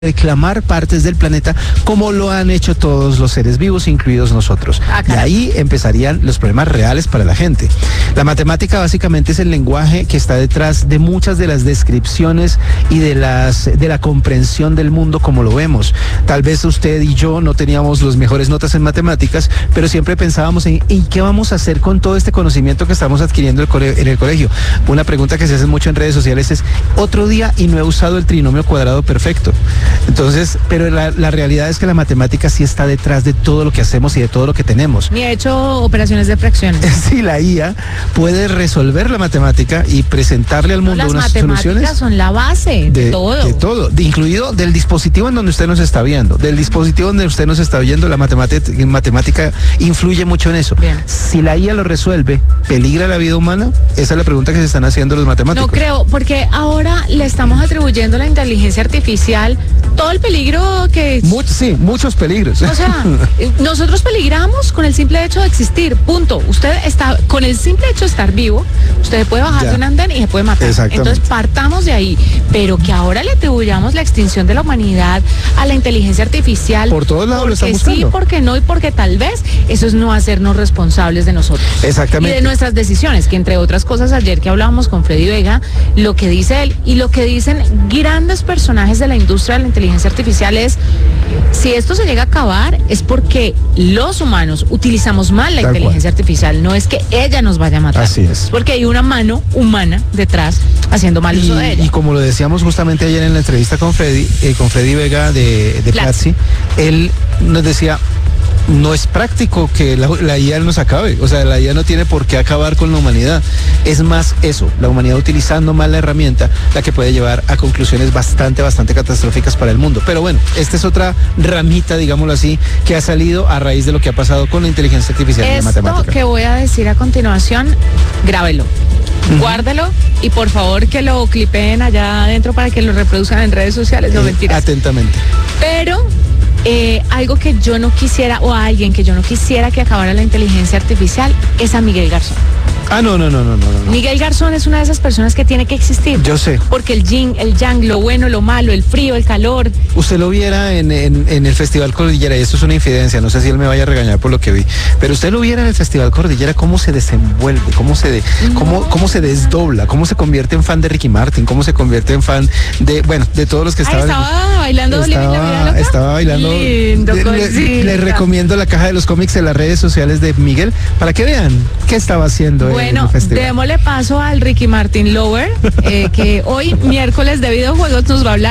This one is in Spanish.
reclamar partes del planeta como lo han hecho todos los seres vivos, incluidos nosotros. Y ahí empezarían los problemas reales para la gente. La matemática básicamente es el lenguaje que está detrás de muchas de las descripciones y de la comprensión del mundo como lo vemos. Tal vez usted y yo no teníamos las mejores notas en matemáticas, pero siempre pensábamos en qué vamos a hacer con todo este conocimiento que estamos adquiriendo en el colegio. Una pregunta que se hace mucho en redes sociales es: otro día y no he usado el trinomio cuadrado perfecto. Entonces, pero la realidad es que la matemática sí está detrás de todo lo que hacemos y de todo lo que tenemos. Ni he hecho operaciones de fracciones. Sí, la IA puede resolver la matemática y presentarle al mundo unas soluciones. Las matemáticas son la base de todo. De todo, incluido del dispositivo en donde usted nos está viendo. Del dispositivo donde usted nos está oyendo, la matemática influye mucho en eso. Bien. Si la IA lo resuelve, ¿peligra la vida humana? Esa es la pregunta que se están haciendo los matemáticos. No creo, porque ahora le estamos atribuyendo a la inteligencia artificial todo el peligro que... Sí, muchos peligros. O sea, nosotros peligramos con el simple hecho de existir, punto. Usted está, con el simple hecho de estar vivo, usted puede bajar de un andén y se puede matar. Entonces partamos de ahí, pero que ahora le atribuyamos la extinción de la humanidad a la inteligencia artificial. Por todos lados lo están buscando. Sí, porque no y porque tal vez, eso es no hacernos responsables de nosotros. Exactamente. Y de nuestras decisiones, que entre otras cosas ayer que hablábamos con Freddy Vega, lo que dice él y lo que dicen grandes personajes de la industria de la inteligencia artificial es: si esto se llega a acabar es porque los humanos utilizamos mal la inteligencia artificial, no es que ella nos vaya a matar. Así es. Porque hay una mano humana detrás haciendo mal uso de ella. Y como lo decíamos justamente ayer en la entrevista con Freddy Vega de Platzi, él nos decía: no es práctico que la IA nos acabe, o sea, la IA no tiene por qué acabar con la humanidad. Es más eso, la humanidad utilizando mal la herramienta, la que puede llevar a conclusiones bastante catastróficas para el mundo. Pero bueno, esta es otra ramita, digámoslo así, que ha salido a raíz de lo que ha pasado con la inteligencia artificial y la matemática. Esto que voy a decir a continuación, grábelo. Guárdalo y por favor que lo clipeen allá adentro para que lo reproduzcan en redes sociales. No, mentiras. Atentamente. Pero algo que yo no quisiera, o a alguien que yo no quisiera que acabara la inteligencia artificial, es a Miguel Garzón. Ah, no. Miguel Garzón es una de esas personas que tiene que existir. Yo sé. Porque el yin, el yang, lo bueno, lo malo, el frío, el calor. Usted lo viera en el Festival Cordillera, y esto es una infidencia, no sé si él me vaya a regañar por lo que vi, pero usted lo viera en el Festival Cordillera, cómo se desenvuelve, cómo se desdobla, cómo se convierte en fan de Ricky Martin, cómo se convierte en fan de todos los que estaban. Estaba bailando Estaba bailando. Lindo, les recomiendo la caja de los cómics en las redes sociales de Miguel para que vean qué estaba haciendo. Bueno, démosle paso al Ricky Martin Lover, que hoy, miércoles de videojuegos, nos va a hablar